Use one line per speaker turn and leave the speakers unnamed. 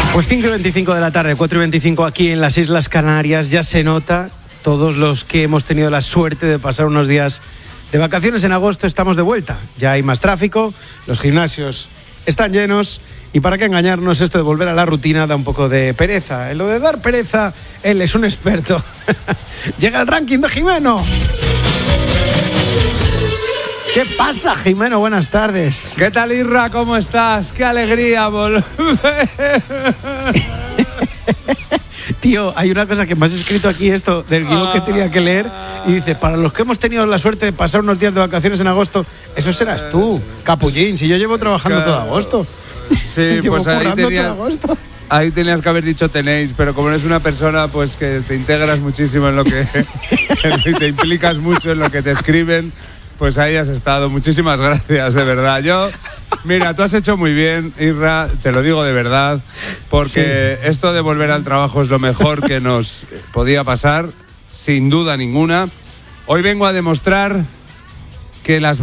Pues 5:25 de la tarde, 4:25 aquí en las Islas Canarias. Ya se nota, todos los que hemos tenido la suerte de pasar unos días de vacaciones en agosto estamos de vuelta. Ya hay más tráfico, los gimnasios están llenos y para qué engañarnos, esto de volver a la rutina da un poco de pereza. En lo de dar pereza, él es un experto. Llega el ranking de Jimeno. ¿Qué pasa, Jimeno? Buenas tardes.
¿Qué tal, Irra? ¿Cómo estás? ¡Qué alegría volver!
Tío, hay una cosa que me has escrito aquí, esto del guión que tenía que leer, y dice, para los que hemos tenido la suerte de pasar unos días de vacaciones en agosto, eso serás tú, capullín, si yo llevo trabajando todo agosto.
Sí, pues ahí tenías que haber dicho tenéis, pero como eres una persona pues que te integras muchísimo en lo que y te implicas mucho en lo que te escriben, pues ahí has estado. Muchísimas gracias, de verdad. Mira, tú has hecho muy bien, Irra, te lo digo de verdad, porque esto de volver al trabajo es lo mejor que nos podía pasar, sin duda ninguna. Hoy vengo a demostrar que las